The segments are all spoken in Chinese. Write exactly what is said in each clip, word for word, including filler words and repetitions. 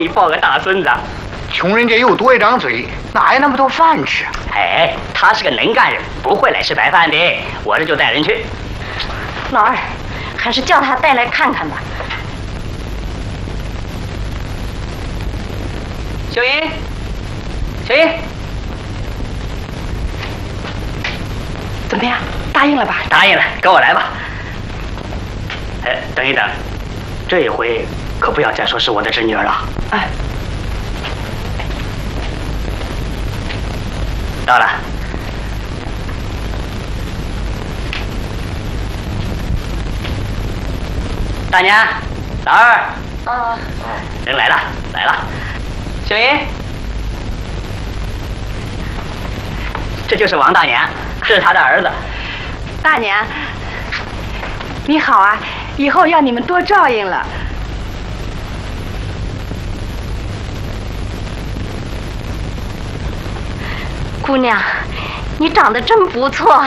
你抱个大孙子。 穷人家又多一张嘴，哪有那么多饭吃？ 哎，他是个能干人，不会来吃白饭的。我这就带人去。 老二，还是叫他带来看看吧。 秀英，秀英， 怎么样？答应了吧？ 答应了，跟我来吧。哎，等一等，这一回可不要再说是我的侄女儿了。 哎。 到了，大娘，老二， 哦， 人来了，来了，秀英，这就是王大娘，这是她的儿子。 大娘，你好啊，以后要你们多照应了。姑娘，你长得真不错。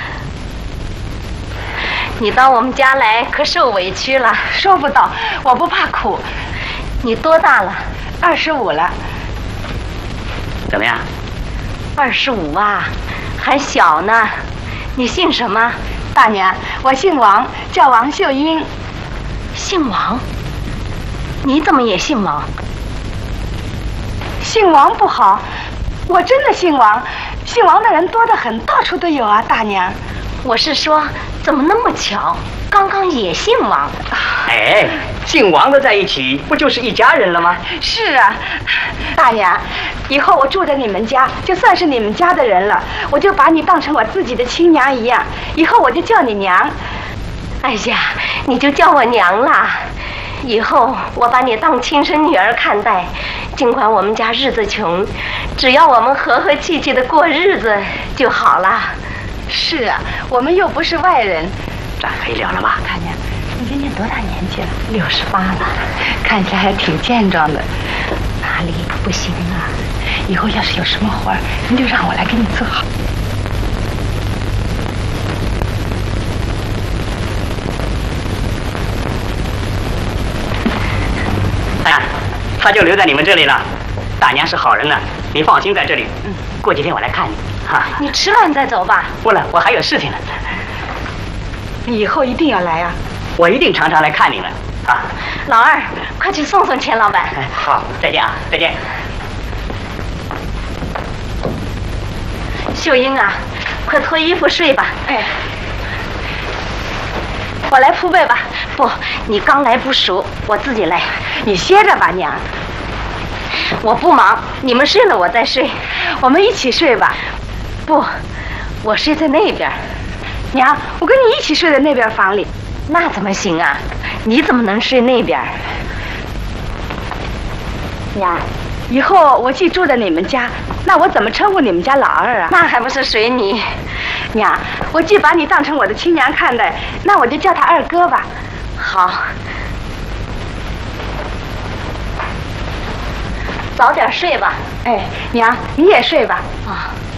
你到我们家来可受委屈了。说不倒，我不怕苦。你多大了？二十五了。 怎么样？ 二十五啊，还小呢。你姓什么？大娘，我姓王，叫王秀英。姓王？你怎么也姓王？姓王不好。我真的姓王，姓王的人多得很，到处都有啊，大娘。我是说，怎么那么巧，刚刚也姓王？ 哎，姓王的在一起，不就是一家人了吗？ 是啊，大娘，以后我住在你们家，就算是你们家的人了，我就把你当成我自己的亲娘一样，以后我就叫你娘。哎呀，你就叫我娘啦。以后我把你当亲生女儿看待，尽管我们家日子穷，只要我们和和气气的过日子就好了。是啊，我们又不是外人。 咱可以聊了吧？ 大娘，你今年多大年纪了？六十八了，看起来还挺健壮的。哪里不行啊？以后要是有什么活儿，你就让我来给你做好。 哎呀，他就留在你们这里了。大娘是好人呢，你放心在这里。嗯，过几天我来看你。哈， 你吃完再走吧。 不了，我还有事情呢。 你以后一定要来啊！ 我一定常常来看你们。啊， 老二，快去送送钱老板。 好，再见啊，再见。 秀英啊，快脱衣服睡吧。哎，我来铺被吧。不，你刚来不熟，我自己来。你歇着吧，娘。我不忙，你们睡了我再睡。我们一起睡吧。不，我睡在那边。娘，我跟你一起睡在那边房里。那怎么行啊？你怎么能睡那边？娘，以后我既住在你们家，那我怎么称呼你们家老二啊？那还不是随你。娘，我既把你当成我的亲娘看待，那我就叫他二哥吧。好，早点睡吧。哎，娘，你也睡吧。啊。